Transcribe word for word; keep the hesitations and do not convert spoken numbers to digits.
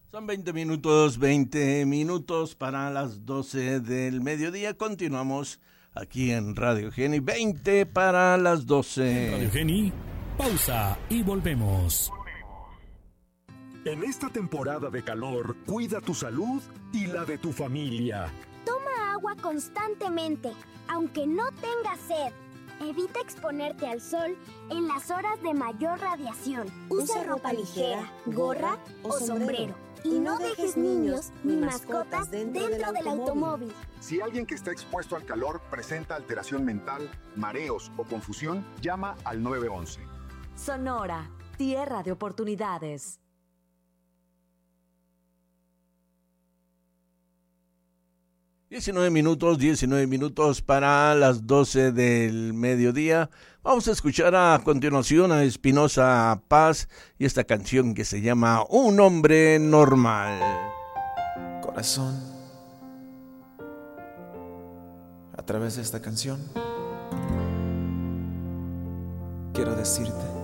Son veinte minutos, veinte minutos para las doce del mediodía. Continuamos aquí en Radio Geni, veinte para las doce. Radio Geni, pausa y volvemos. En esta temporada de calor, cuida tu salud y la de tu familia. Toma agua constantemente, aunque no tengas sed. Evita exponerte al sol en las horas de mayor radiación. Usa ropa ligera, gorra o sombrero. Y no dejes niños ni mascotas dentro del automóvil. Si alguien que está expuesto al calor presenta alteración mental, mareos o confusión, llama al nueve once. Sonora, tierra de oportunidades. diecinueve minutos, diecinueve minutos para las doce del mediodía. Vamos a escuchar a continuación a Espinosa Paz y esta canción que se llama Un hombre normal. Corazón, a través de esta canción quiero decirte